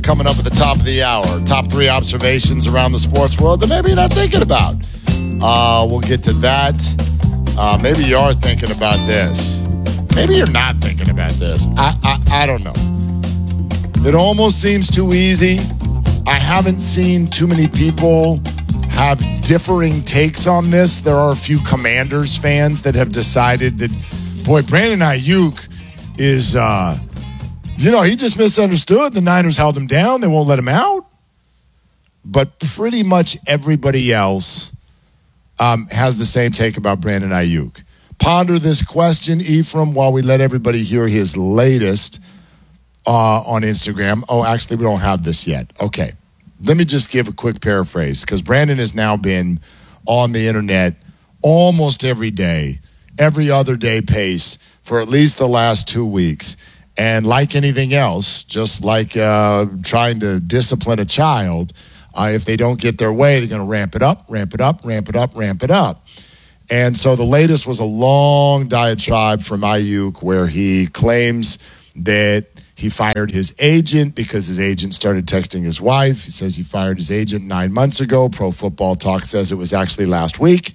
coming up at the top of the hour. Top 3 observations around the sports world that maybe you're not thinking about. We'll get to that. Maybe you are thinking about this. Maybe you're not thinking about this. I don't know. It almost seems too easy. I haven't seen too many people have differing takes on this. There are a few Commanders fans that have decided that, boy, Brandon Ayuk is, he just misunderstood. The Niners held him down. They won't let him out. But pretty much everybody else has the same take about Brandon Ayuk. Ponder this question, Ephraim, while we let everybody hear his latest on Instagram. Oh, actually, we don't have this yet. Okay. Let me just give a quick paraphrase, because Brandon has now been on the internet almost every day, every other day pace for at least the last 2 weeks. And like anything else, just like trying to discipline a child, if they don't get their way, they're going to ramp it up, ramp it up, ramp it up, ramp it up. And so the latest was a long diatribe from Ayuk where he claims that he fired his agent because his agent started texting his wife. He says he fired his agent 9 months ago. Pro Football Talk says it was actually last week.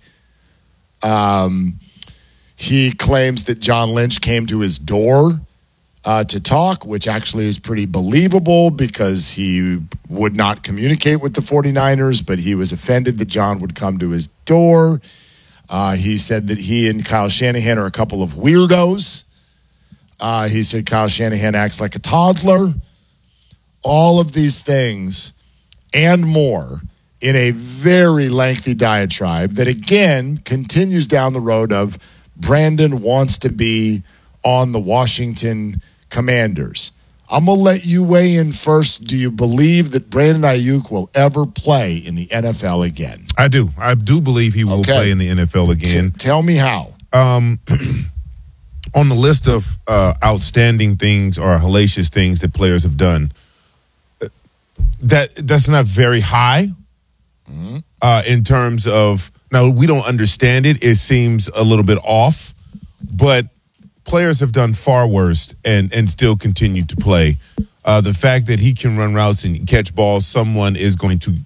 He claims that John Lynch came to his door to talk, which actually is pretty believable because he would not communicate with the 49ers, but he was offended that John would come to his door. He said that he and Kyle Shanahan are a couple of weirdos. He said Kyle Shanahan acts like a toddler. All of these things and more in a very lengthy diatribe that, again, continues down the road of Brandon wants to be on the Washington Commanders. I'm going to let you weigh in first. Do you believe that Brandon Ayuk will ever play in the NFL again? I do. I do believe he will play in the NFL again. Tell me how. On the list of outstanding things or hellacious things that players have done, that's not very high in terms of, now we don't understand it. It seems a little bit off, but players have done far worse and still continue to play. The fact that he can run routes and catch balls, someone is going to,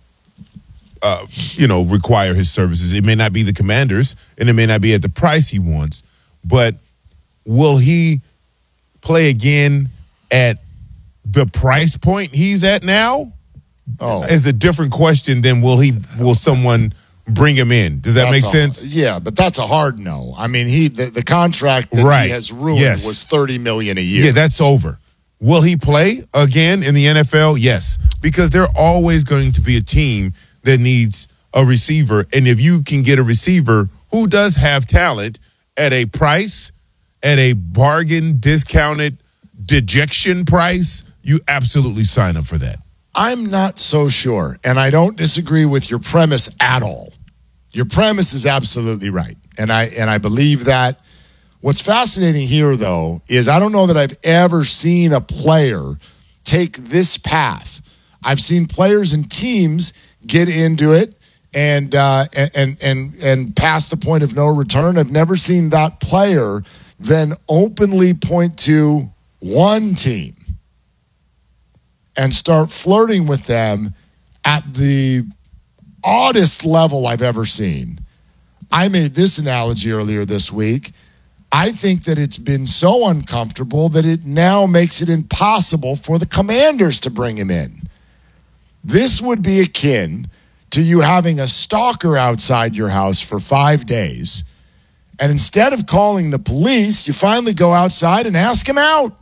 require his services. It may not be the Commanders, and it may not be at the price he wants, but will he play again at the price point he's at now? Oh, is a different question than will someone bring him in? Does that make sense? Yeah, but that's a hard no. I mean, the contract that he has ruined was $30 million a year. Yeah, that's over. Will he play again in the NFL? Yes, because they're always going to be a team that needs a receiver, and if you can get a receiver who does have talent at a price, at a bargain, discounted, dejection price, you absolutely sign up for that. I'm not so sure, and I don't disagree with your premise at all. Your premise is absolutely right, and I believe that. What's fascinating here, though, is I don't know that I've ever seen a player take this path. I've seen players and teams get into it and pass the point of no return. I've never seen that player then openly point to one team and start flirting with them at the oddest level I've ever seen. I made this analogy earlier this week. I think that it's been so uncomfortable that it now makes it impossible for the Commanders to bring him in. This would be akin to you having a stalker outside your house for 5 days, and instead of calling the police, you finally go outside and ask him out.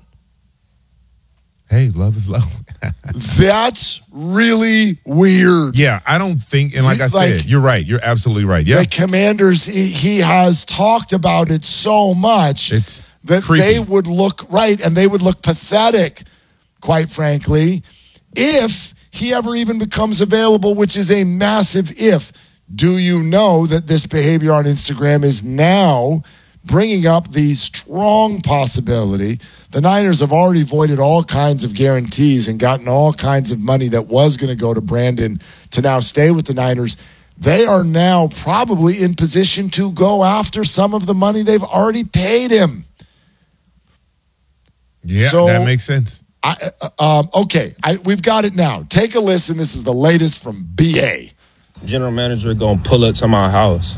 Hey, love is love. That's really weird. Yeah, I don't think, and like I said, you're right. You're absolutely right. Yeah, the Commanders, he has talked about it so much that creepy. They would look right, and they would look pathetic, quite frankly, if he ever even becomes available, which is a massive if. Do you know that this behavior on Instagram is now bringing up the strong possibility? The Niners have already voided all kinds of guarantees and gotten all kinds of money that was going to go to Brandon to now stay with the Niners. They are now probably in position to go after some of the money they've already paid him. Yeah, so, that makes sense. Okay, we've got it now. Take a listen. This is the latest from BA. General manager gonna pull up to my house.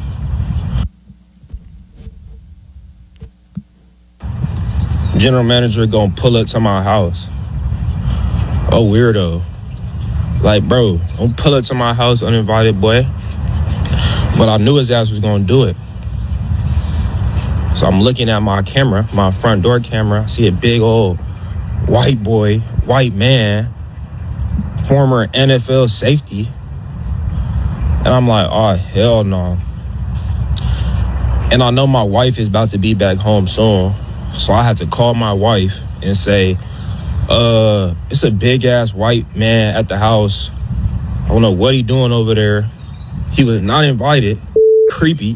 General manager gonna pull up to my house. Oh, weirdo. Like, bro, don't pull up to my house uninvited, boy. But I knew his ass was gonna do it. So I'm looking at my camera, my front door camera. I see a big old white boy, white man, former NFL safety. And I'm like, oh, hell no. And I know my wife is about to be back home soon. So I had to call my wife and say, it's a big-ass white man at the house. I don't know what he doing over there. He was not invited. Creepy.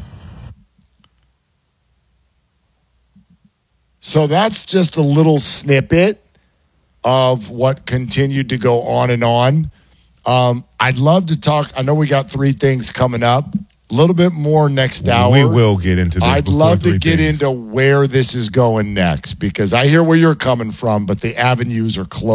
So that's just a little snippet of what continued to go on and on. I'd love to talk. I know we got 3 things coming up. A little bit more next hour. We will get into this. I'd love to get into where this is going next because I hear where you're coming from, but the avenues are closed.